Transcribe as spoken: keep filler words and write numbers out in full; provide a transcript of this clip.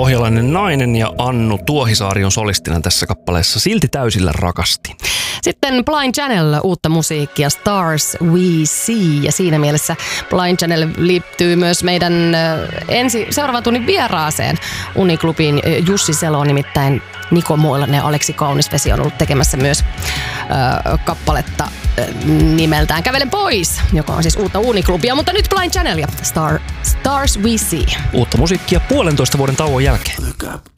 pohjalainen nainen ja Annu Tuohisaari on solistina tässä kappaleessa Silti täysillä rakasti. Sitten Blind Channel, uutta musiikkia, Stars We See. Ja siinä mielessä Blind Channel liittyy myös meidän ensi, seuraavan tunnin vieraaseen Uniklubiin. Jussi Selo, nimittäin Niko Moilanen ja Aleksi Kaunisvesi on ollut tekemässä myös äh, kappaletta äh, nimeltään Kävelen pois, joka on siis uutta Uniklubia. Mutta nyt Blind Channel ja Star, Stars We See. Uutta musiikkia puolentoista vuoden tauon jälkeen. Look up.